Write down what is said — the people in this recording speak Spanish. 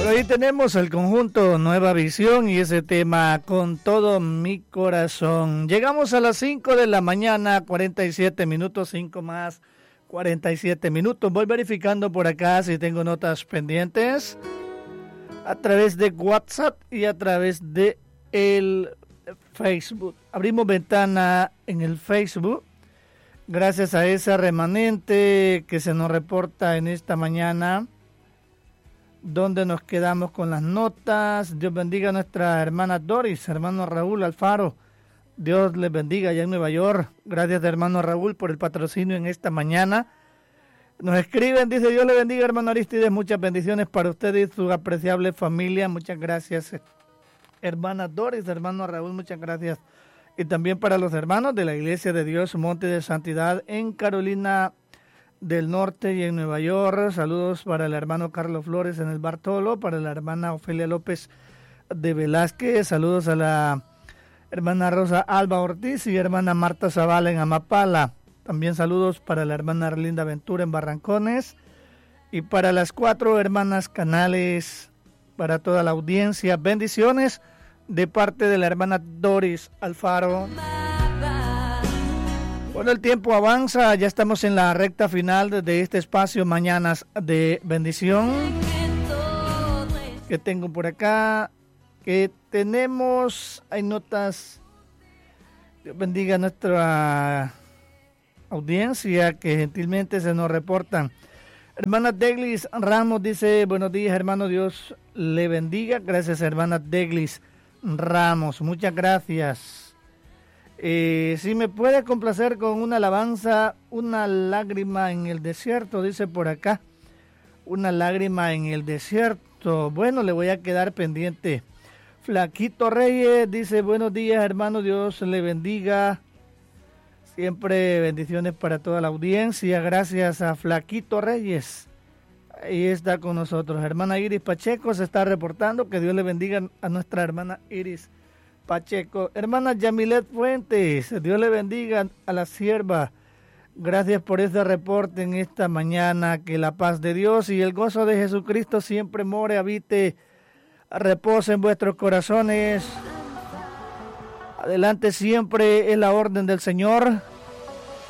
Por ahí tenemos el conjunto Nueva Visión y ese tema Con todo mi corazón. Llegamos a las 5 de la mañana, 47 minutos, 5 más 47 minutos. Voy verificando por acá si tengo notas pendientes a través de WhatsApp y a través de el Facebook. Abrimos ventana en el Facebook. Gracias a esa remanente que se nos reporta en esta mañana, donde nos quedamos con las notas. Dios bendiga a nuestra hermana Doris, hermano Raúl Alfaro. Dios les bendiga allá en Nueva York. Gracias, hermano Raúl, por el patrocinio en esta mañana. Nos escriben, dice: Dios le bendiga, hermano Aristides. Muchas bendiciones para usted y su apreciable familia. Muchas gracias, hermana Doris, hermano Raúl. Muchas gracias. Y también para los hermanos de la Iglesia de Dios Monte de Santidad en Carolina del Norte y en Nueva York. Saludos para el hermano Carlos Flores en el Bartolo, para la hermana Ofelia López de Velázquez. Saludos a la hermana Rosa Alba Ortiz y hermana Marta Zavala en Amapala. También saludos para la hermana Arlinda Ventura en Barrancones y para las 4 hermanas Canales, para toda la audiencia. Bendiciones de parte de la hermana Doris Alfaro. Bueno, el tiempo avanza, ya estamos en la recta final de este espacio Mañanas de Bendición. Que tengo por acá, que tenemos, hay notas. Dios bendiga a nuestra audiencia que gentilmente se nos reportan. Hermana Deglis Ramos dice: buenos días, hermano, Dios le bendiga. Gracias, hermana Deglis Ramos, muchas gracias. Si me puede complacer con una alabanza, Una lágrima en el desierto, dice por acá. Una lágrima en el desierto. Bueno, le voy a quedar pendiente. Flaquito Reyes dice: buenos días, hermano, Dios le bendiga. Siempre bendiciones para toda la audiencia. Gracias a Flaquito Reyes. Ahí está con nosotros. Hermana Iris Pacheco se está reportando. Que Dios le bendiga a nuestra hermana Iris Pacheco. Hermana Yamilet Fuentes, Dios le bendiga a la sierva. Gracias por este reporte en esta mañana. Que la paz de Dios y el gozo de Jesucristo siempre more, habite, repose en vuestros corazones. Adelante siempre es la orden del Señor.